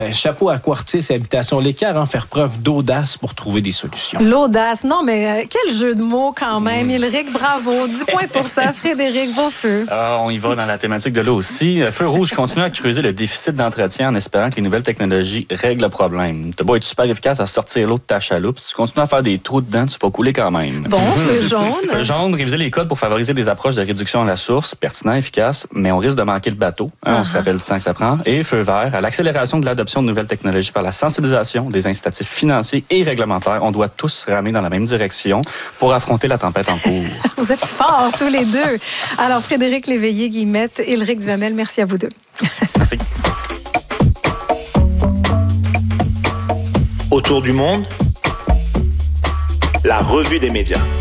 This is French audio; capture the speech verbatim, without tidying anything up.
Chapeau à Quartis et Habitation L'Équerre, hein, faire preuve d'audace pour trouver des solutions. L'audace, non, mais euh, quel jeu de mots quand même. Mmh. Ilric, bravo. dix points pour ça. Frédéric Beaufeu. Ah, on y va dans la thématique de l'eau aussi. Feu rouge continue à creuser le déficit d'entretien en espérant que les nouvelles technologies règlent le problème. T'as beau être super efficace à sortir l'eau de ta chaloupe, si tu continues à faire des trous dedans, tu vas couler quand même. Bon, feu jaune. Feu jaune, réviser les codes pour favoriser des approches de réduction à la source, pertinent, efficace, mais on risque de manquer le bateau. Hein, uh-huh. On se rappelle le temps que ça prend. Et feu vert, à l'accélération de l'adoption de nouvelles technologies par la sensibilisation, des incitatifs financiers et réglementaires. On doit tous ramer dans la même direction pour affronter la tempête en cours. Vous êtes forts tous les deux. Alors, Frédéric Léveillé-Guillemette, Ilric Duhamel, merci à vous deux. Merci. Autour du monde, la revue des médias.